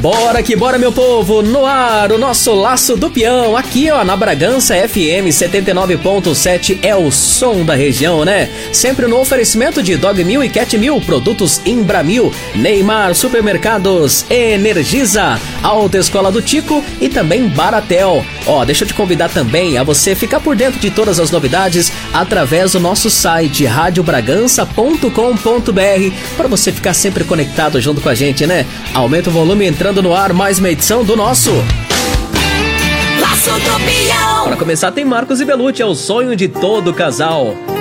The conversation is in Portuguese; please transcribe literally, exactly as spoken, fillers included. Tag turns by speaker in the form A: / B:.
A: Bora que bora, meu povo, no ar o nosso Laço do Peão, aqui ó, na Bragança F M setenta e nove ponto sete, é o som da região, né? Sempre no oferecimento de Dog Mil e Cat Mil, produtos Imbramil, Neymar, Supermercados, Energisa, Alta Escola do Tico e também Baratel. Ó, deixa eu te convidar também a você ficar por dentro de todas as novidades através do nosso site rádio bragança ponto com ponto b r, para você ficar sempre conectado junto com a gente, né? Aumenta o volume, entrando no ar mais uma edição do nosso Laço do Peão. Para começar tem Marcos e Belucci, é o sonho de todo casal.